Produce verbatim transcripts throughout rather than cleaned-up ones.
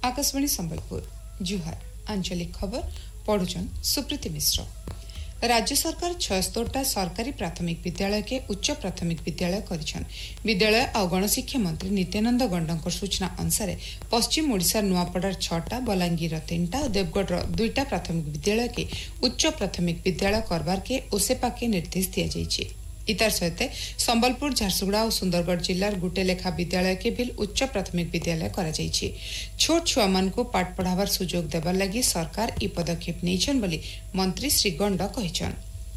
आकाशवाणी संबलपुर जुहार आंचलिक खबर पढ़ुचन सुप्रीति मिश्र। राज्य सरकार छयस्तरटा सरकारी प्राथमिक विद्यालय के उच्च प्राथमिक विद्यालय करिछन। विद्यालय और गणशिक्षा मंत्री नित्यानंद गंडा सूचना अनुसार पश्चिम ओडिशा नुआपड़ार छटा, बलांगीर तीनटा और देवगढ़ दुईटा प्राथमिक विद्यालय के उच्च प्राथमिक विद्यालय करबार के ओसेपा के निर्देश दिया जाइछे। इतार सहित संबलपुर, झारसुगुड़ा और सुंदरगढ़ जिलार गुटे लेखा विद्यालय के भी उच्च प्राथमिक विद्यालय करा जाइछे। छोट छुआ मान को पाठ पढ़ावार सुजोग देवार लगी सरकार ई पदक्षेप नेइछन बोली मंत्री श्री गंड कहिछन।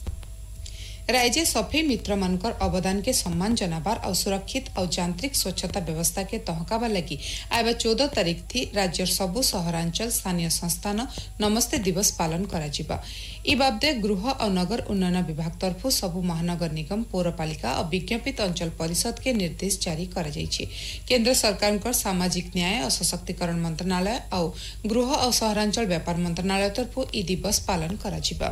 राज्य सफाई मित्र मानकर अवदान के सम्मान जनाबार और सुरक्षित और यांत्रिक स्वच्छता व्यवस्था के तहकावा लगी आबा चौदह तारीख थी राज्यर सबु सहरांचल स्थानीय संस्थान नमस्ते दिवस पालन करा जिबा। ई बाबदे गृह और नगर उन्नयन विभाग तरफु सबु महानगर निगम, पौरपालिका और विज्ञापित अंचल परिषद के निर्देश जारी करा जाइछे। केंद्र सरकार कर सामाजिक न्याय और सशक्तिकरण मंत्रणालय और गृह और सहरांचल व्यापार मंत्रणालय तरफु ई दिवस पालन करा जिबा।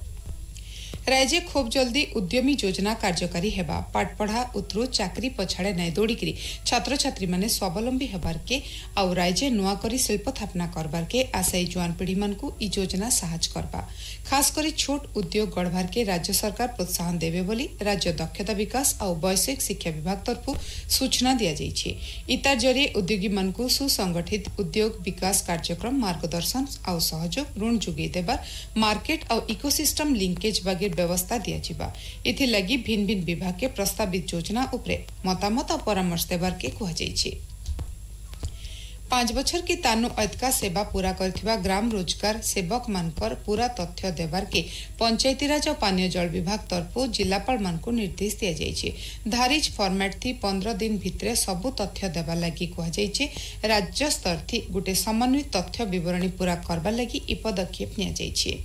राज्य खूब जल्दी उद्यमी योजना कार्यकारी हेबा। पाठ पढ़ा उतरु चाकरी पछाड़े नाय दौड़िकी छात्र छात्री माने स्वावलंबी हेबार के और राज्य नुआ करी शिल्प स्थापना करबार के आशायी जुआन पीढ़ी मान को ई योजना साहाय्य करबा। खास करी छोट उद्योग गढ़वार के राज्य सरकार प्रोत्साहन देवे बोली राज्य दक्षता विकास और वैषयिक शिक्षा विभाग तरफु सूचना दिया जाइछे। इतार जरिए उद्योगी मान को सुसंगठित उद्योग विकास कार्यक्रम, मार्गदर्शन और सहयोग, ऋण जुगे देबार, मार्केट और इकोसिस्टम लिंकेज वगैरह व्यवस्था दिया जिबा। इथि लगी भिन्न भिन्न विभाग के प्रस्तावित योजना उपरे मतामत और परामर्श देबार के कहा जाइछे। पांच बछर की तानु ऐतका सेवा पूरा करथिबा ग्राम रोजगार सेवक मानकर पूरा तथ्य देबार के पंचायतीराज और पानीय जल विभाग तरफु जिलापाल मान को निर्देश दिया जाइछे। धारिज फॉर्मेट थी पंद्रह दिन भितरे सबु तथ्य देबा लगी कहा जाइछे। राज्य स्तर थी गुटे समन्वित तथ्य विवरणी पूरा करबा लगी ई पदक्षेप निया जाइछे।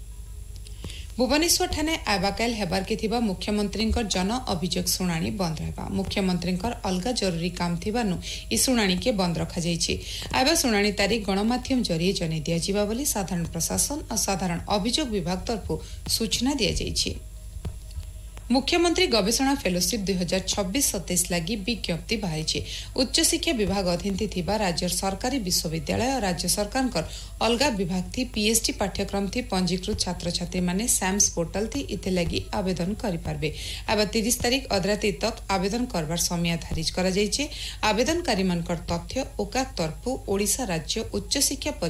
भुवनेश्वर ठाने आबाकाल हेबार के थिबा मुख्यमंत्री जन अभियोग शुणाणी बंद रहबा। मुख्यमंत्री अलगा जरूरी काम थिबानु ई शुणाणी के बंद रखा जाइछे। आबा शुणाणी तारीख गणमाध्यम जरिए जने दिया जिबा बोली साधारण प्रशासन और साधारण अभियोग विभाग तरफु सूचना दिया जाइछे। मुख्यमंत्री गवेषणा फेलोशिप दुई हजार छब्बीस सत्ताईस लगी विज्ञप्ति बाहरी। उच्च शिक्षा विभाग अधीन थिबा राज्य सरकारी विश्वविद्यालय और राज्य सरकार अलगा विभाग थी पीएचडी पाठ्यक्रम थी पंजीकृत छात्र छात्री माने सैम्स पोर्टल थी इथे लगी आवेदन करि पारबे। आबा तीस तारीख अधराती तक आवेदन करबार समय धारिज करा जाइछे। आवेदनकारी मानकर तथ्य ओकाक तरफु ओडिशा राज्य उच्च शिक्षा